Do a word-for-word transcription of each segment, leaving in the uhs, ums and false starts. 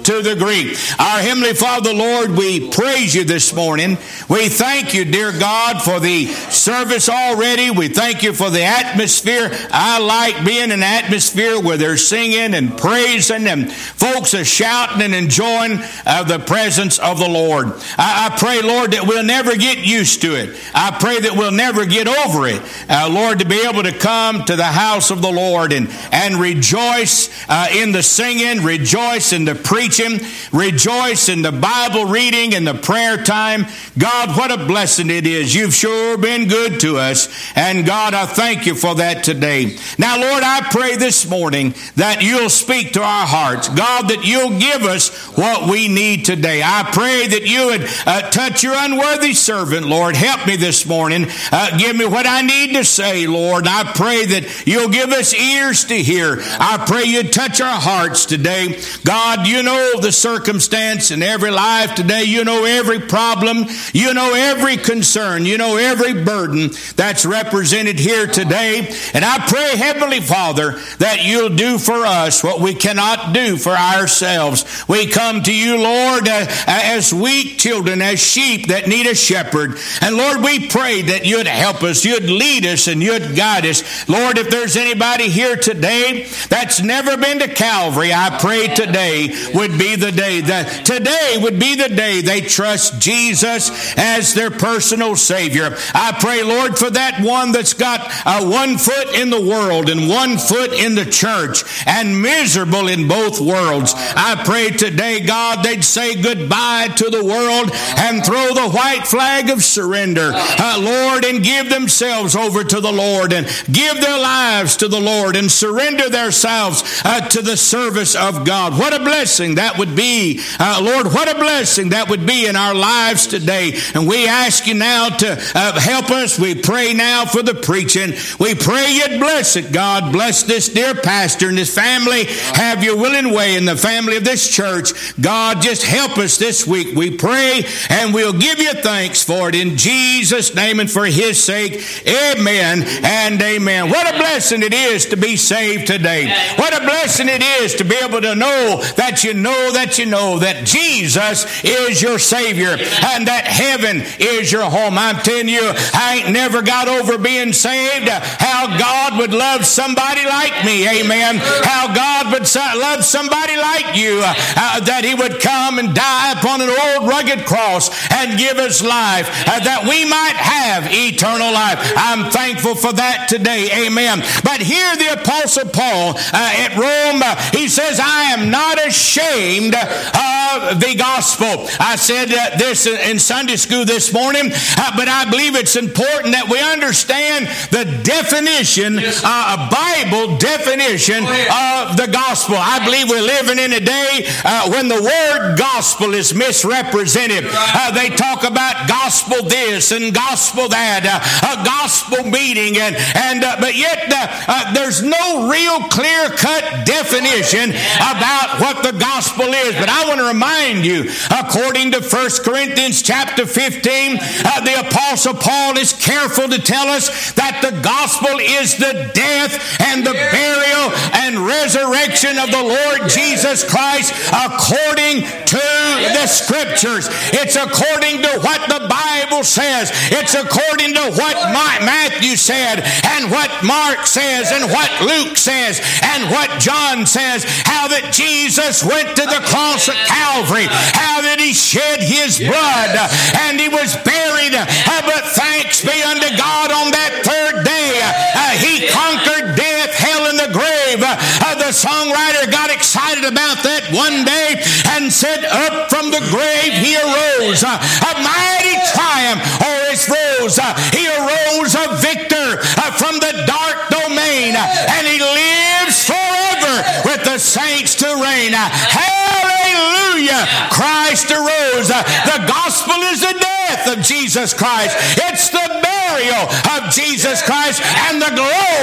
to the Greek. Our Heavenly Father, Lord, we praise you this morning. We thank you, dear God, for the service already. We thank you for the atmosphere. I like being in an atmosphere where they're singing and praising and folks are shouting and enjoying uh, the presence of the Lord. I, I pray, Lord, that we'll never get used to it. I pray that we'll never get over it. Uh, Lord, to be able to come to the house of the Lord and, and rejoice uh, in the singing, rejoice in the preaching, rejoice in the Bible reading and the prayer time. God, what a blessing it is. You've sure been good to us. And God, I thank you for that today. Now, Lord, I pray this morning that you'll speak to our hearts. God, that you'll give us what we need today. I pray that you would uh, touch your unworthy servant, Lord. Help me this morning. Uh, give me what I need to say, Lord. I pray that you'll give us ears to hear. I pray you'd touch our hearts today. God, you know the circumstance in every life today. You know every problem. You know every concern. You know every burden that's represented here today. And I pray, Heavenly Father, that you'll do for us what we cannot do for ourselves. We come to you, Lord, uh, as weak children, as sheep that need a shepherd. And Lord, we pray that you'd help us, you'd lead us, and you'd guide us. Lord, if there's anybody here today that's never been to Calvary, I pray today would be the day. That today would be the day they trust Jesus as their personal Savior. I pray, Lord, for that one that's got uh, one foot in the world and one foot in the church and miserable in both worlds. I pray today, God, they'd say goodbye to the world and throw the white flag of surrender, uh, Lord, and give themselves over to the Lord and give their lives to the Lord and surrender themselves uh, to the service of God. What a blessing that would be, uh, Lord, what a blessing that would be in our lives today. And we ask you now to uh, help us. We pray now for the preaching. We pray you'd bless it, God. Bless this dear pastor and his family. Have your willing way in the family of this church. God, just help us this week, we pray, and we'll give you thanks for it in Jesus' name and for his sake. Amen and amen. What a blessing it is to be saved today. What a blessing it is to be able to know that you know that you know that Jesus is your Savior and that heaven is your home. I'm telling you, I ain't never got over being saved. How God would love somebody like me. Amen. How God would love somebody like you. Uh, that he would come and die upon an old rugged cross and give us life uh, that we might have eternal life. I'm thankful for that today. Amen. But here the Apostle Paul uh, at Rome, uh, he says, I am not ashamed of the gospel. I said uh, this in Sunday school this morning, uh, but I believe it's important that we understand the definition, uh, a Bible definition of the gospel. I believe we're living in a day uh, when the word gospel is misrepresented. Uh, they talk about gospel this and gospel that, uh, a gospel meeting, and and uh, but yet uh, uh, there's no real clear-cut definition about what the gospel is. But I want to remind you, according to First Corinthians chapter fifteen, uh, the Apostle Paul is careful to tell us that the gospel is the death and the burial and resurrection of the Lord Jesus Christ according to the Scriptures. It's according to what the Bible says. It's according to what Matthew said and what Mark says and what Luke says and what John says. How that Jesus went to the cross at Calvary. How that he shed his blood and he was buried. But thanks be unto God, on that third day uh, he conquered death, hell, and the grave. Uh, the songwriter got excited about that one day and said, up from the grave he arose, uh, a mighty triumph o'er his foes. Uh, he arose a victor uh, from the dark domain, uh, and he lives forever with the saints to reign. Uh, hallelujah! Christ arose. Uh, the gospel is the death of Jesus Christ. It's the burial of Jesus Christ and the glory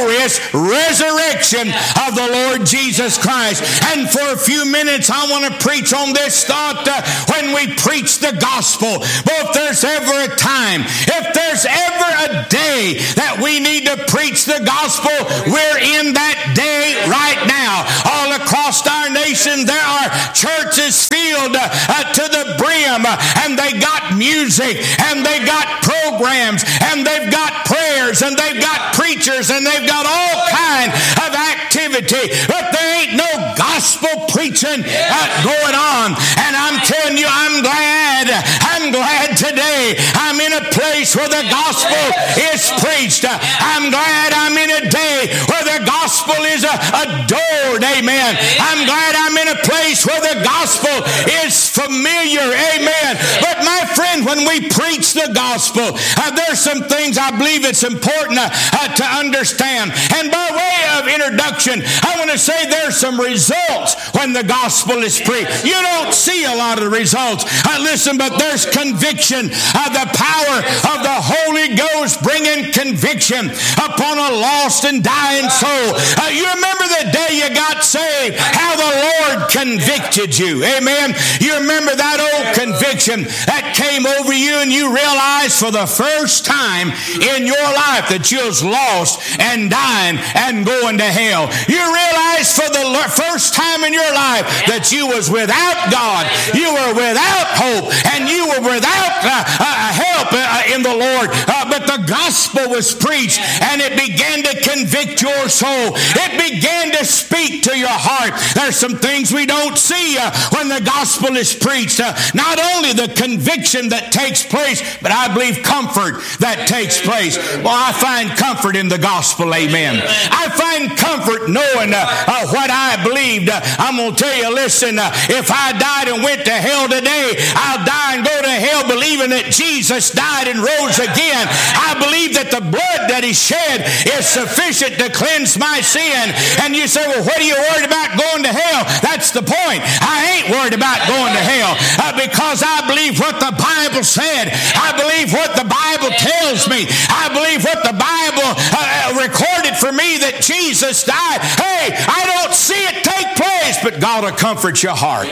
glorious resurrection of the Lord Jesus Christ. And for a few minutes, I want to preach on this thought. Uh, when we preach the gospel, but if there's ever a time, if there's ever a day that we need to preach the gospel, we're in that day right now. All across our nation, there are churches filled uh, to the brim, uh, and they got music, and they got programs, and they've got prayers, and they've got preachers, and they've got all kind of activity, but there ain't no gospel preaching uh, going on. And I'm telling you, I'm glad, I'm glad today I'm in a place where the gospel is preached. I'm glad I'm in a day where the gospel is uh, adored. Amen. I'm glad I'm in a place where the gospel is familiar. Amen. But my friend, when we preach the gospel, uh, there's some things I believe it's important uh, uh, to understand. And by way of introduction, I want to say there's some results when the gospel is preached. You don't see a lot of results. Uh, listen, but there's conviction. Uh, the power of the Holy Ghost bringing conviction upon a lost and dying soul. Uh, you remember the day you got saved, how the Lord convicted you. Amen. You remember that old conviction that came over you, and you realized for the first time in your life that you was lost and dying and going to hell. You realized for the first time in your life that you was without God, you were without hope, and you were without uh, uh, help uh, in the Lord. Uh, but the gospel was preached, and it began to convict your soul. It began to speak to your heart. There's some things we don't see uh, when the gospel is preached. Uh, not only the conviction that takes place, but I believe comfort that takes place. Well, I find comfort in the gospel. Amen. I find comfort knowing uh, uh, what I believed. Uh, I'm going to tell you, listen, uh, if I died and went to hell today, I'll die and go to hell believing that Jesus died and rose again. I believe that the blood that he shed is sufficient to cleanse my sin. And you say, well, what are you worried about going to hell? That's the point. I ain't worried about going to hell uh, because I believe what the Bible said. I believe what the Bible tells me. I believe what the Bible uh, recorded for me, that Jesus died. Hey, I don't see it take place, but God will comfort your heart.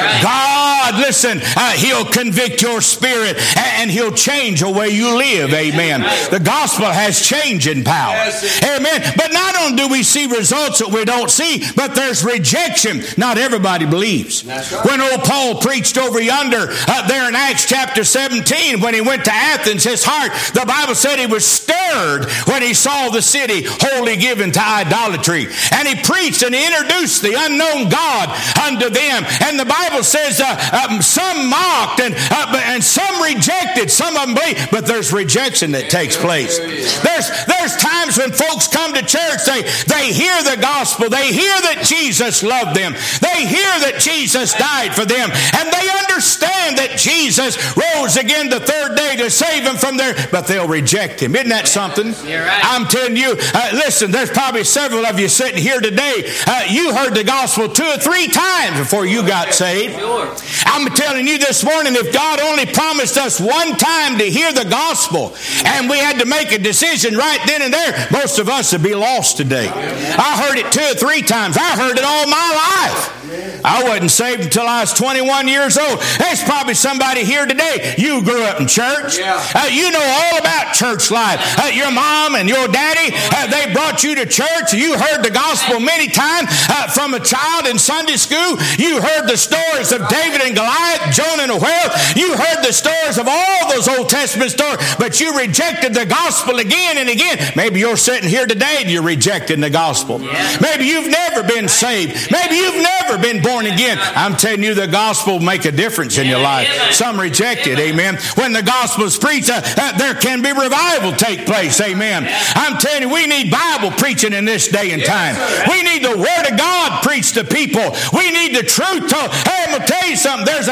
God, listen, uh, he'll convict your spirit, and he'll change the way you live. Amen. The gospel has changing power. Amen. But not only do we see results that we don't see, but there's rejection. Not everybody believes. When old Paul preached over yonder uh, there in Acts chapter seventeen, when he went to Athens, his heart, the Bible said he was stirred when he saw the city wholly given to idolatry. And he preached and he introduced the unknown God unto them. And the Bible says uh, um, some mocked and, uh, and some rejected, some of them believed, but there's rejection that takes place. There's, there's times when folks come to church, they, they hear the gospel, they hear that Jesus loved them, they hear that Jesus died for them, and they understand that Jesus rose again the third day to save them from their, but they'll reject him. Isn't that something? Right. I'm telling you, uh, listen, there's probably several of you sitting here today, uh, you heard the gospel two or three times before you got saved. I'm telling you this morning, if God only promised us one time to hear the gospel, and we had to make a decision right then and there, most of us would be lost today. I heard it two or three times. I heard it all my life. I wasn't saved until I was twenty-one years old. There's probably somebody here today. You grew up in church. Uh, you know all about church life. Uh, your mom and your daddy, uh, they brought you to church. You heard the gospel many times uh, from a child in Sunday school. You heard the stories of David and Goliath, Jonah and the whale. You heard the stories of all those Old Testament stories, but you rejected the gospel again and again. Maybe you're sitting here today and you're rejecting the gospel. Maybe you've never been saved. Maybe you've never been born again. I'm telling you, the gospel will make a difference in your life. Some reject it. Amen. When the gospel is preached, uh, uh, there can be revival take place. Amen. I'm telling you, we need Bible preaching in this day and time. We need the Word of God preached to people. We need the truth told. Hey, I'm going to tell you something. There's a hell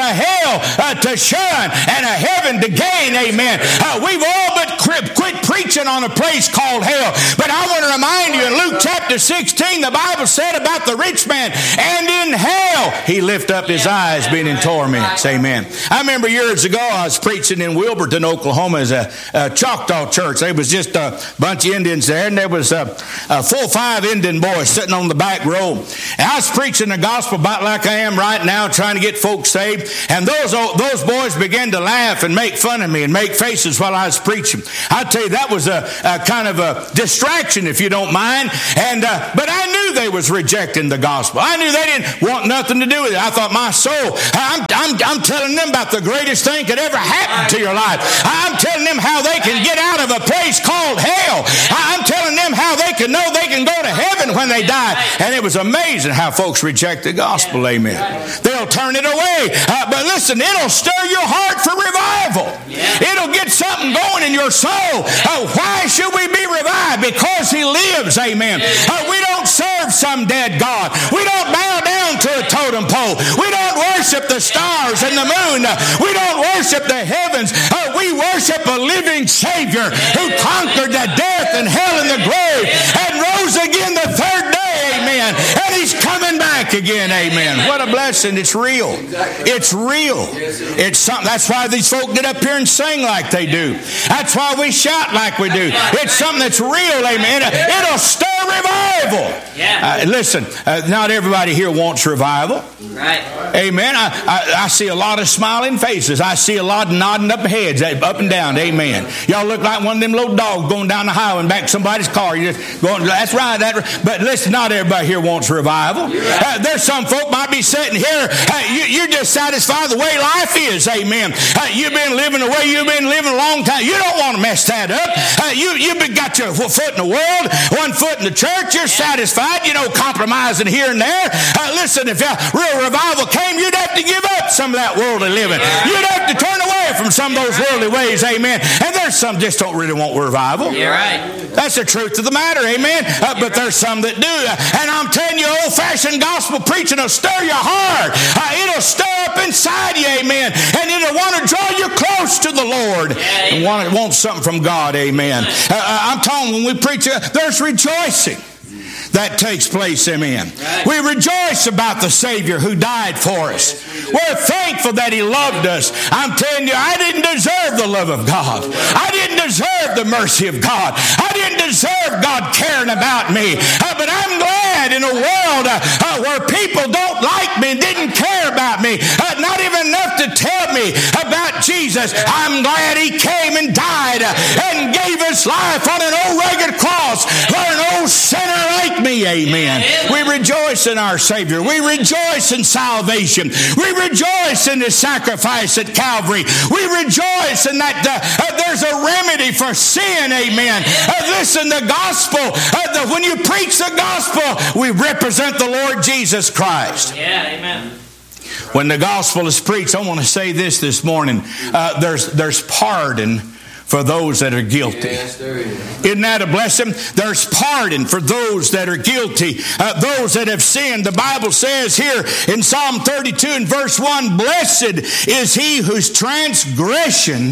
hell uh, to shun and a heaven to gain. Amen. Uh, we've all but quit, quit preaching on a place called hell. But I want to remind you, in Luke chapter sixteen, the Bible said about the rich man, and in hell he lift up his eyes being in torments. Amen. I remember years ago I was preaching in Wilburton, Oklahoma, as a, a Choctaw church. There was just a bunch of Indians there, and there was a, a full five Indian boys sitting on the back row. And I was preaching the gospel about like I am right now, trying to get folks saved. And those those boys began to laugh and make fun of me and make faces while I was preaching. I tell you, that was a, a kind of a distraction, if you don't mind. And uh, but I knew they was rejecting the gospel. I knew they didn't want nothing to do with it. I thought, my soul, I'm, I'm, I'm telling them about the greatest thing could ever happen to your life. I'm telling them how they can get out of a place called hell. I'm telling them how they can know they can go to heaven when they die. And it was amazing how folks reject the gospel. Amen. They'll turn it away. Uh, but listen, it'll stir your heart for revival. It'll get something going in your soul. Uh, why should we be revived? Because he lives. Amen. Uh, we don't serve some dead God. We don't bow down to a totem pole. We don't worship the stars and the moon. Uh, we don't worship the heavens. Uh, we worship a living Savior who conquered the death and hell and the grave and rose again the third day. Amen. And he's coming back again. Amen. What a blessing. It's real. It's real. It's something. That's why these folk get up here and sing like they do. That's why we shout like we do. It's something that's real. Amen. It'll stir revival. Uh, listen, uh, not everybody here wants revival. Right. Amen. I, I, I see a lot of smiling faces. I see a lot of nodding up heads, up and down. Amen. Y'all look like one of them little dogs going down the highway and back somebody's car. You just going, that's right. That, but listen, not everybody here wants revival. Right. Uh, there's some folk might be sitting here. Uh, you, you're just satisfied the way life is. Amen. Uh, you've been living the way you've been living a long time. You don't want to mess that up. Uh, you, you've got your foot in the world, one foot in the church. You're satisfied, you know, compromising here and there. Uh, listen, if uh, real revival came, you'd have to give up some of that worldly living. You'd have to turn away from some of those worldly ways. Amen. And there's some just don't really want revival. You're right. That's the truth of the matter. Amen. Uh, but there's some that do. And I'm telling you, old-fashioned gospel preaching will stir your heart. Uh, it'll stir up inside you. Amen. And it'll want to draw you close to the Lord and want, want something from God. Amen. Uh, I'm telling you, when we preach, uh, there's rejoicing that takes place. Amen. Right. We rejoice about the Savior who died for us. We're thankful that he loved us. I'm telling you, I didn't deserve the love of God. I didn't deserve the mercy of God. I didn't deserve God caring about me. Uh, but I'm glad in a world uh, uh, where people don't like me, didn't care about me, uh, not even enough to tell me about Jesus. I'm glad he came and died uh, and gave his life on an old rugged cross for an old sinner like me. Amen. We rejoice in our Savior. We rejoice in salvation. We rejoice in the sacrifice at Calvary. We rejoice in that uh, uh, there's a remedy for sin. Amen. Uh, listen, the gospel, uh, the, when you preach the gospel, we represent the Lord Jesus Christ. Yeah, amen. When the gospel is preached, I want to say this this morning. Uh, there's, there's pardon for those that are guilty. Yes, there is. Isn't that a blessing? There's pardon for those that are guilty, uh, those that have sinned. The Bible says here in Psalm thirty-two and verse one, blessed is he whose transgression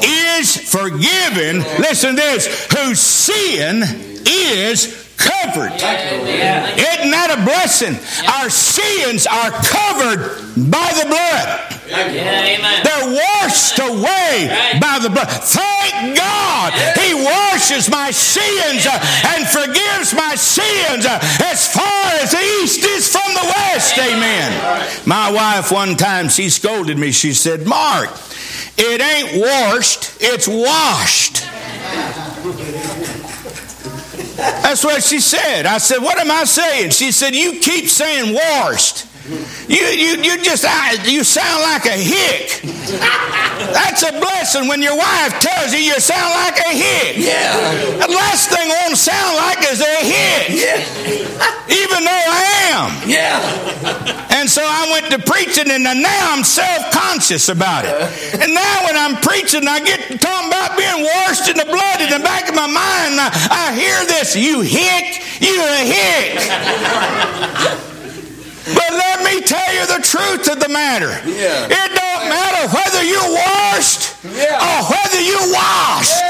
is forgiven. Listen to this, whose sin is covered. Isn't that a blessing? Our sins are covered by the blood. They're washed away by the blood. Thank God he washes my sins and forgives my sins as far as the east is from the west. Amen. My wife one time, she scolded me. She said, Mark, it ain't washed, it's washed. That's what she said. I said, what am I saying? She said, you keep saying washed. You you you just you sound like a hick. That's a blessing when your wife tells you you sound like a hick. Yeah. The last thing I want to sound like is a hick. Yeah. Even though I am. Yeah. And so I went to preaching, and now I'm self-conscious about it. And now when I'm preaching, I get to talking about being washed in the blood. In the back of my mind, I, I hear this: you hick, you a hick. But let me me tell you the truth of the matter. Yeah. It don't matter whether you're washed Yeah. or whether you washed.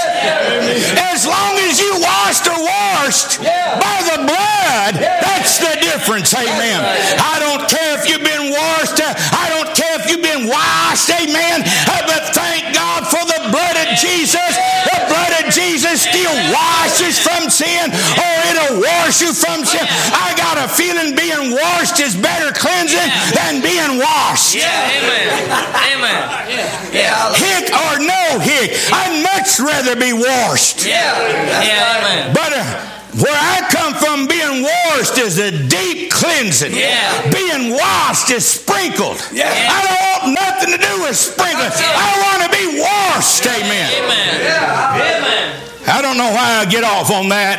As long as you washed or washed Yeah. by the blood, that's the difference. Amen. I don't care if you've been washed. I don't care if you've been washed. Amen. But thank God for the blood of Jesus. The blood of Jesus still washes from sin, or it'll wash you from sin. I got a feeling being washed is better cleansing than being washed. Yeah, amen. Amen. Yeah. Hick or no hick, I'd much rather be washed. Yeah. That's Yeah, right. amen. But uh, where I come from, being washed is a deep cleansing. Yeah. Being washed is sprinkled. Yeah. I don't want nothing to do with sprinkling. I want to be washed. Amen. Amen. Yeah. Amen. I don't know why I get off on that,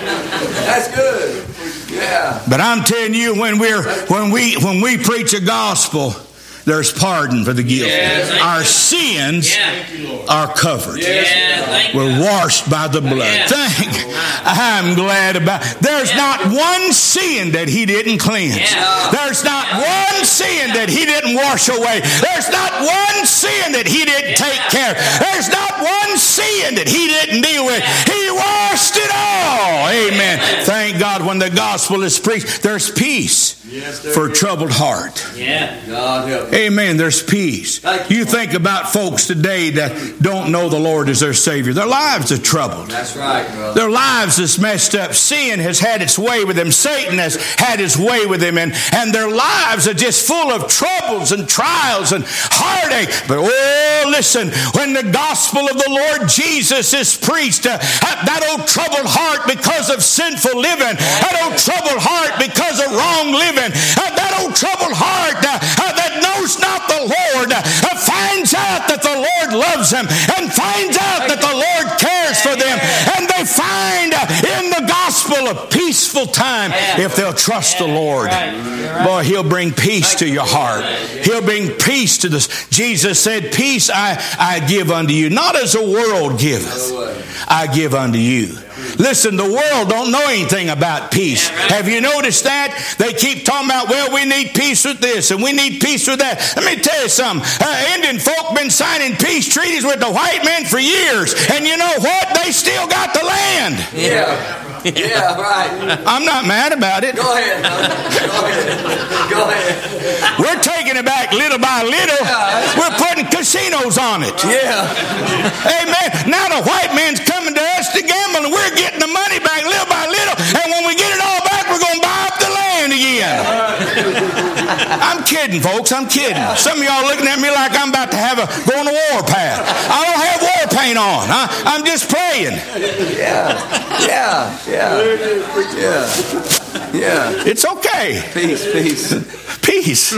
That's good. Yeah. but I'm telling you, when we're when we when we preach a gospel, there's pardon for the guilty. Yeah, thank Our you. sins Yeah. are covered. Yeah, thank We're you. washed by the blood. Yeah. Thank. I'm glad about. There's Yeah. not one sin that He didn't cleanse. Yeah. There's not one sin that He didn't wash away. There's not one sin that He didn't take care of. There's not one sin that He didn't deal with. He washed it all. Amen. Thank God when the gospel is preached, there's peace for a troubled heart. Yeah. God help. Amen. There's peace. Thank You think about folks today that don't know the Lord as their Savior. Their lives are troubled. That's right, brother. Their lives is messed up. Sin has had its way with them. Satan has had his way with them. And, and their lives are just full of troubles and trials and heartache. But oh, listen, when the gospel of the Lord Jesus is preached, uh, that old troubled heart because of sinful living, that old troubled heart because of wrong living, uh, that old troubled heart uh, uh, that knows not the Lord, uh, finds out that the Lord loves them and finds out that the Lord cares for them. And they find uh, in the gospel a peaceful time if they'll trust the Lord. Boy, He'll bring peace to your heart. He'll bring peace to this. Jesus said, peace I, I give unto you, not as the world giveth, I give unto you. Listen, the world don't know anything about peace. Have you noticed that? They keep talking about, well, we need peace with this and we need peace with that. Let me tell you something. Uh, Indian folk been signing peace treaties with the white men for years. And you know what? They still got the land. Yeah. Yeah, right. I'm not mad about it. Go ahead, brother. Go ahead. Go ahead. We're taking it back little by little. We're putting casinos on it. Yeah. Amen. Now the white man's coming to us to gamble, and we're getting the money back little by little. And when we get it all back, we're going to buy up the land again. I'm kidding, folks. I'm kidding. Some of y'all looking at me like I'm about to have a go on a war path. I don't have war paint on. I, I'm just praying. Yeah. Yeah. Yeah. Yeah. Yeah. It's okay. Peace, peace. Peace.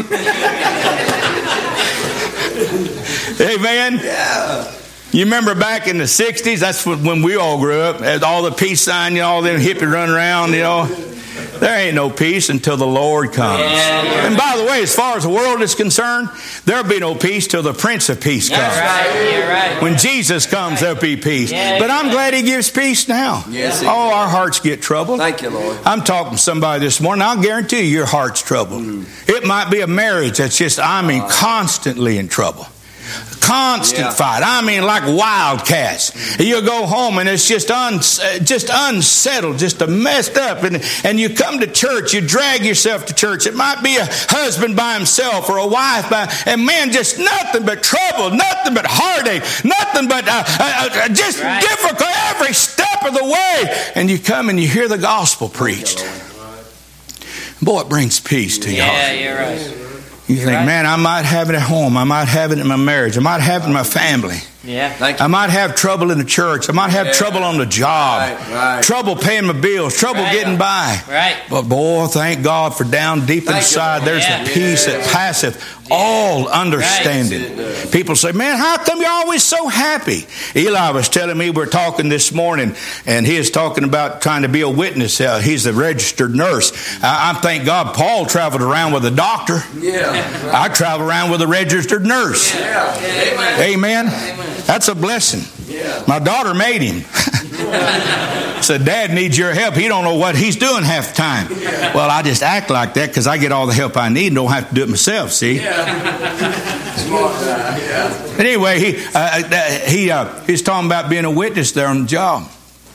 Amen. Yeah. You remember back in the sixties, that's when we all grew up, had all the peace sign, you know, all them hippies running around, you know. There ain't no peace until the Lord comes. Yeah. And by the way, as far as the world is concerned, there'll be no peace till the Prince of Peace comes. That's right. You're right. When Jesus comes, there'll be peace. Yeah, But I'm glad He gives peace now. Yes, He Oh, our hearts get troubled. Thank you, Lord. I'm talking to somebody this morning. I'll guarantee you your heart's troubled. It might be a marriage that's just, I mean, constantly in trouble. Constant Yeah. fight. I mean, like wildcats. You go home and it's just un, just unsettled, just a messed up. And, and you come to church, you drag yourself to church. It might be a husband by himself or a wife by, and man, just nothing but trouble, nothing but heartache, nothing but uh, uh, just Right. difficult every step of the way. And you come and you hear the gospel preached. Boy, it brings peace to your Yeah, heart. you're right. You think, right. man, I might have it at home. I might have it in my marriage. I might have it in my family. Yeah. Thank you. I might have trouble in the church. I might have Yeah. trouble on the job. Right, right. Trouble paying my bills. Trouble Right. getting by. Right. But boy, thank God for down deep Thank you, inside, Lord. there's Yeah. the peace that Yeah. passeth all understanding. Right. People say, man, how come you're always so happy? Eli was telling me, we're talking this morning, and he is talking about trying to be a witness. Uh, he's a registered nurse. I, I thank God Paul traveled around with a doctor. Yeah. I travel around with a registered nurse. Yeah. Amen. Amen. That's a blessing. Yeah. My daughter made him. Said, Dad needs your help. He don't know what he's doing half the time. Well, I just act like that because I get all the help I need and don't have to do it myself, see? But anyway, he uh, he uh, he's talking about being a witness there on the job.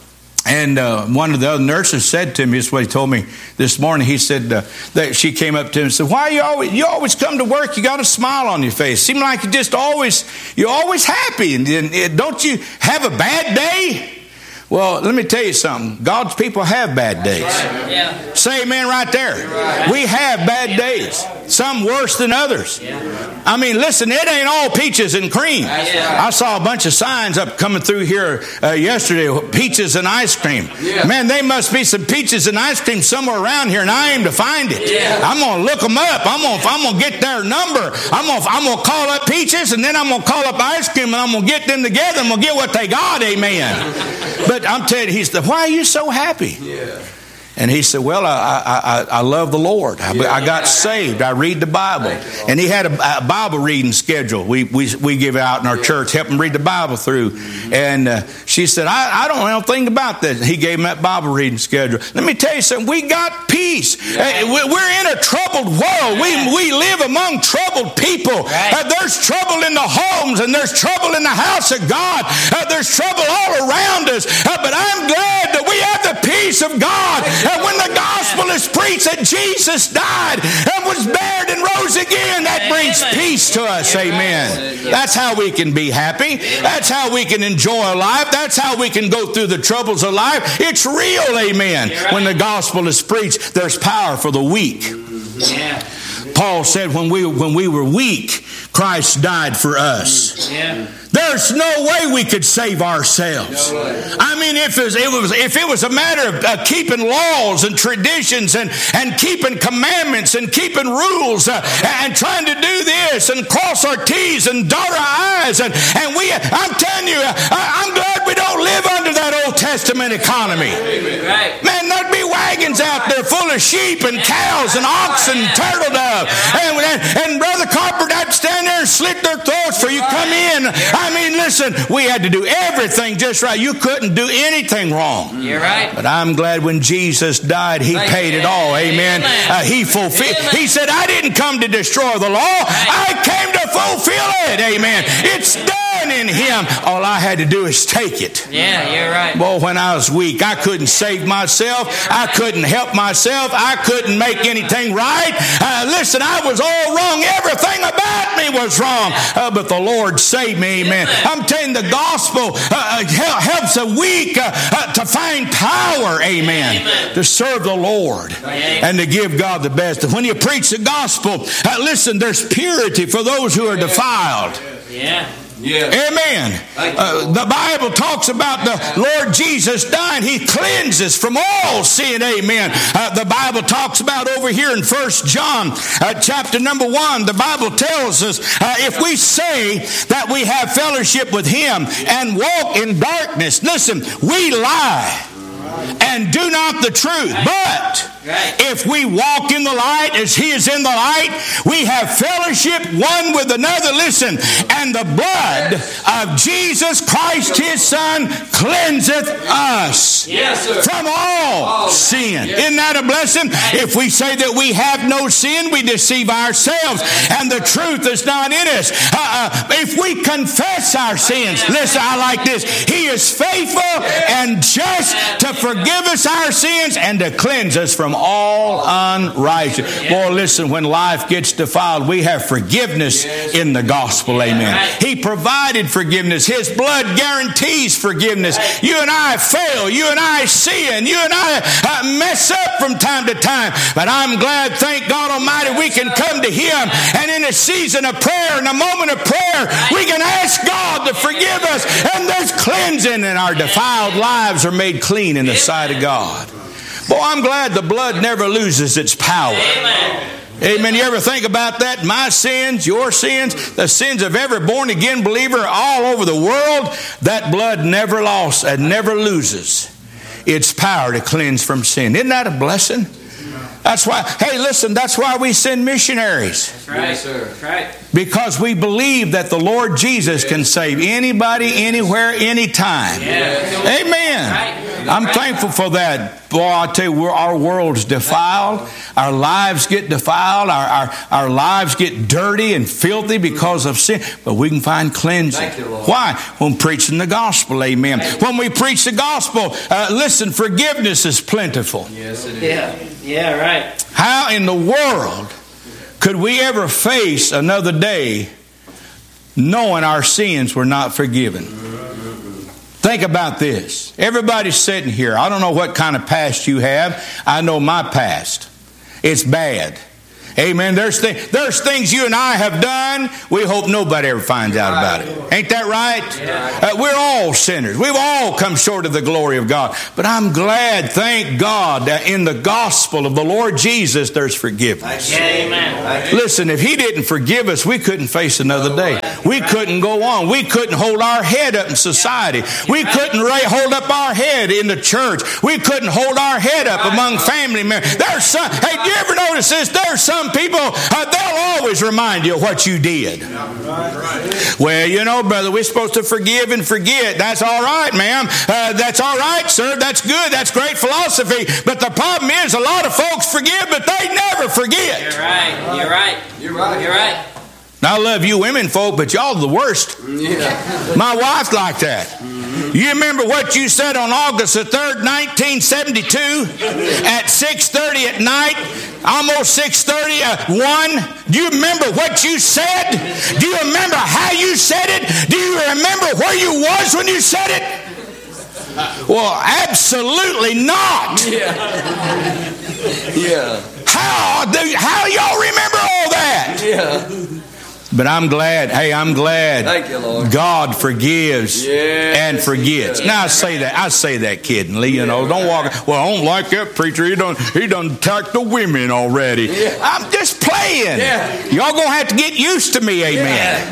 And uh, one of the other nurses said to me, this is what he told me this morning. He said uh, that she came up to him and said, "Why you always you always come to work? You got a smile on your face. Seem like you just always you're always happy. And, and don't you have a bad day?" Well, let me tell you something. God's people have bad days. Right. Yeah. Say amen right there. Right. We have bad days. Some worse than others. Yeah. I mean, listen, it ain't all peaches and cream. Yeah. I saw a bunch of signs up coming through here uh, yesterday, peaches and ice cream. Yeah. Man, there must be some peaches and ice cream somewhere around here, and I aim to find it. Yeah. I'm going to look them up. I'm going to I'm gonna get their number. I'm going to I'm gonna call up peaches, and then I'm going to call up ice cream, and I'm going to get them together, and we'll get what they got, amen. But I'm telling you, he said, "Why are you so happy?" Yeah. And he said, "Well, I I, I love the Lord. I, I got saved. I read the Bible." And he had a, a Bible reading schedule. We we we give out in our church, help him read the Bible through. And uh, she said, I, I don't know anything about that. He gave him that Bible reading schedule. Let me tell you something. We got peace. Uh, we're in a troubled world. We we live among troubled people. Uh, there's trouble in the homes, and there's trouble in the house of God. Uh, there's trouble all around us. Uh, but I'm glad that we have the peace of God. And when the gospel is preached that Jesus died and was buried and rose again, that brings peace to us. Amen. That's how we can be happy. That's how we can enjoy life. That's how we can go through the troubles of life. It's real. Amen. When the gospel is preached, there's power for the weak. Yeah. Paul said when we when we were weak, Christ died for us. Yeah. There's no way we could save ourselves. I mean, if it was, it was, if it was a matter of uh, keeping laws and traditions and, and keeping commandments and keeping rules uh, and trying to do this and cross our T's and dot our I's and, and we, I'm telling you, I, I'm glad we don't live under that Old Testament economy. Right. Man, there'd be wagons out there full of sheep and cows and oxen and turtle dove. And, and, and Brother Carpenter had to stand there and slit their throats for you come in. I mean, listen, we had to do everything just right. You couldn't do anything wrong. You're right. But I'm glad when Jesus died, He paid it all. Amen. Uh, he fulfilled. He said, "I didn't come to destroy the law. I came to fulfill it." Amen. It's done in Him. All I had to do is take it. Yeah, you're right. Boy, when I was weak, I couldn't save myself. I couldn't help myself. I couldn't make anything right. Uh, listen, I was all wrong. Everything about me was wrong. Uh, but the Lord saved me. Amen. I'm telling you, the gospel uh, helps a weak uh, uh, to find power. Amen. Amen. To serve the Lord. Amen. And to give God the best. And when you preach the gospel, uh, listen, there's purity for those who are defiled. Yeah. Yeah. Amen. Uh, the Bible talks about the Lord Jesus dying. He cleanses from all sin. Amen. Uh, the Bible talks about over here in First John uh, chapter number one. The Bible tells us uh, if we say that we have fellowship with Him and walk in darkness, listen, we lie and do not the truth. But if we walk in the light as He is in the light, we have fellowship one with another. Listen, and the blood of Jesus Christ, His Son, cleanseth us Yes, sir. from all sin. Isn't that a blessing? If we say that we have no sin, we deceive ourselves, and the truth is not in us. Uh, uh, if we confess our sins, listen, I like this. He is faithful and just to forgive us our sins and to cleanse us from all unrighteousness. Boy, listen, when life gets defiled, we have forgiveness in the gospel. Amen. He provided forgiveness. His blood guarantees forgiveness. You and I fail. You and I sin. You and I uh, mess up from time to time. But I'm glad, thank God Almighty, we can come to Him, and in a season of prayer, in a moment of prayer, we can ask God to forgive us, and there's cleansing, and our defiled lives are made clean in the sight of God. Boy, I'm glad the blood never loses its power. Amen. Amen. You ever think about that? My sins, your sins, the sins of every born-again believer all over the world, that blood never lost and never loses its power to cleanse from sin. Isn't that a blessing? That's why, hey, listen, that's why we send missionaries. That's right. Yes, sir. That's right. Because we believe that the Lord Jesus can save anybody, anywhere, anytime. Yeah. Amen. Right. I'm Right. thankful for that. Boy, I tell you, we're, our world's defiled. Our lives get defiled. Our, our, our lives get dirty and filthy because of sin. But we can find cleansing. Thank you, Lord. Why? When preaching the gospel. Amen. When we preach the gospel, uh, listen, forgiveness is plentiful. Yes, it is. Yeah. Yeah, right. How in the world could we ever face another day knowing our sins were not forgiven? Think about this. Everybody's sitting here. I don't know what kind of past you have. I know my past. It's bad. Amen. There's, th- there's things you and I have done. We hope nobody ever finds out about it. Ain't that right? Yeah. Uh, we're all sinners. We've all come short of the glory of God. But I'm glad, thank God, that in the gospel of the Lord Jesus, there's forgiveness. Yeah, amen. Listen, if He didn't forgive us, we couldn't face another day. We couldn't go on. We couldn't hold our head up in society. We couldn't ra- hold up our head in the church. We couldn't hold our head up among family members. There's some, hey, do you ever notice this? There's some people, uh, they'll always remind you of what you did. Well, you know, brother, we're supposed to forgive and forget. That's all right, ma'am. Uh, that's all right, sir. That's good. That's great philosophy. But the problem is a lot of folks forgive, but they never forget. You're right. You're right. You're right. You're right. Now, I love you women folk, but y'all the worst. Yeah. My wife's like that. You remember what you said on August the third, nineteen seventy-two at six thirty at night, almost six thirty, uh, one? Do you remember what you said? Do you remember how you said it? Do you remember where you was when you said it? Well, absolutely not. Yeah. Yeah. How do how y'all remember all that? Yeah. But I'm glad. Hey, I'm glad. Thank you, Lord. God forgives Yes, and forgets. He Now I say that. I say that kiddingly. You know, don't walk. Well, I don't like that preacher. He done he done attacked the women already. Yeah. I'm just playing. Yeah. Y'all gonna have to get used to me. Amen.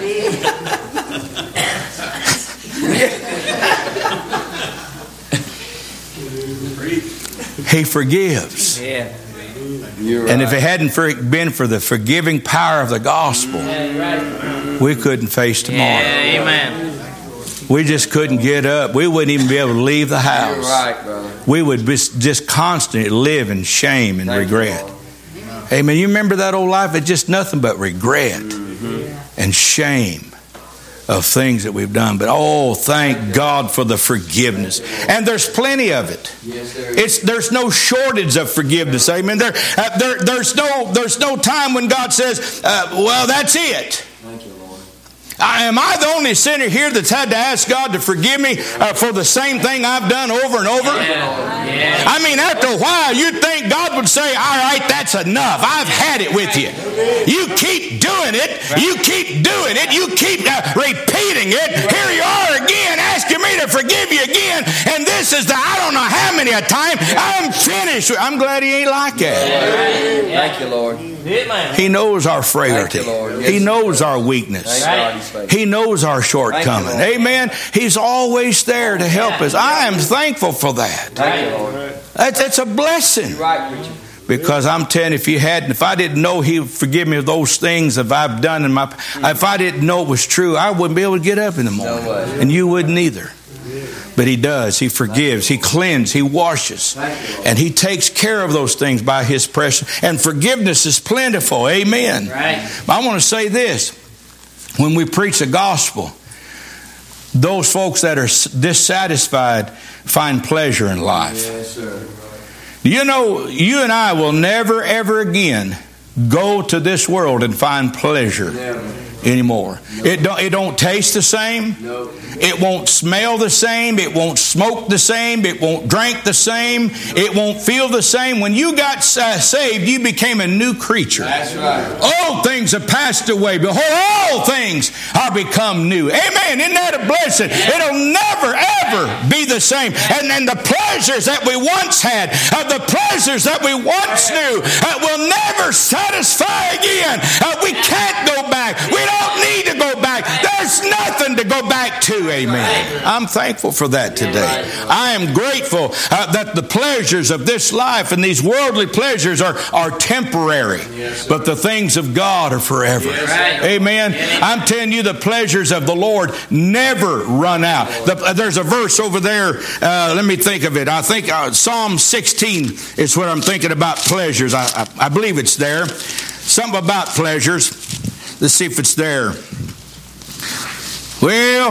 He forgives. Yeah. You're right. And if it hadn't for, been for the forgiving power of the gospel, Yeah, you're right. we couldn't face tomorrow. Yeah, amen. We just couldn't get up. We wouldn't even be able to leave the You're house. right, brother. We would be just constantly live in shame and Thank you, regret. Lord. Amen. You remember that old life? It's just nothing but regret and shame of things that we've done. But oh, thank God for the forgiveness. And there's plenty of it. Yes, sir. It's there's no shortage of forgiveness. Amen. There, uh, there there's no there's no time when God says, uh, "Well, that's it." Thank you, Lord. I, am I the only sinner here that's had to ask God to forgive me uh, for the same thing I've done over and over? Yeah. Yeah. I mean, after a while, you'd think God would say, all right, that's enough. I've had it with you. You keep doing it. You keep doing it. You keep uh, repeating it. Here you are again, asking me to forgive you again. And this is the, I don't know how many a time, I'm finished. I'm glad He ain't like that. Thank you, Lord. Amen. He knows our frailty. Thank you, Lord. Yes, He knows our weakness. Thank God He's faithful. He knows our shortcoming. Thank you, Lord. Amen. He's always there to help us. I am thankful for that. Thank you, Lord. That's, that's a blessing. You're right, preacher. Because I'm telling you, if you hadn't, if I didn't know He would forgive me of those things that I've done in my, if I didn't know it was true, I wouldn't be able to get up in the morning, No way. and you wouldn't either. But He does. He forgives. He cleanses. He washes, and He takes care of those things by His precious. And forgiveness is plentiful. Amen. Right. But I want to say this: when we preach the gospel, those folks that are dissatisfied find pleasure in life. Yes, sir. You know, you and I will never, ever again go to this world and find pleasure Never. anymore. It don't, it don't taste the same. No. It won't smell the same. It won't smoke the same. It won't drink the same. It won't feel the same. When you got uh, saved, you became a new creature. That's right. All things have passed away. Behold, all things are become new. Amen. Isn't that a blessing? It'll never, ever be the same. And then the pleasures that we once had, uh, the pleasures that we once knew, uh, will never satisfy again. Uh, we can't go back. We don't need to go back. There's nothing to go back back to. Amen. I'm thankful for that today. I am grateful uh, that the pleasures of this life and these worldly pleasures are, are temporary, but the things of God are forever. Amen. I'm telling you, the pleasures of the Lord never run out. The, uh, there's a verse over there. Uh, let me think of it. I think uh, Psalm sixteen is what I'm thinking about pleasures. I, I, I believe it's there. Something about pleasures. Let's see if it's there. Well,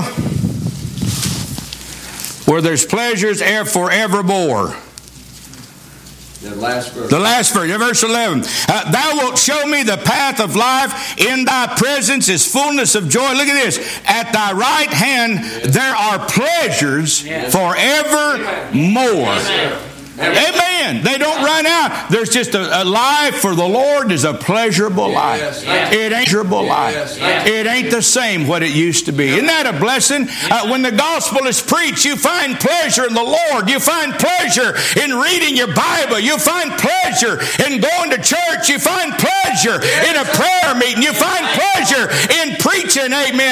where there's pleasures forevermore. The last verse. The last verse, verse eleven. Uh, Thou wilt show me the path of life. In thy presence is fullness of joy. Look at this. At thy right hand there are pleasures forevermore. Amen. Amen. They don't run out. There's just a, a life for the Lord is a pleasurable life. Yes, yes. It ain't pleasurable life. Yes, yes. It ain't the same what it used to be. Isn't that a blessing? Uh, when the gospel is preached, you find pleasure in the Lord. You find pleasure in reading your Bible. You find pleasure in going to church. You find pleasure in a prayer meeting. You find pleasure in preaching. Amen.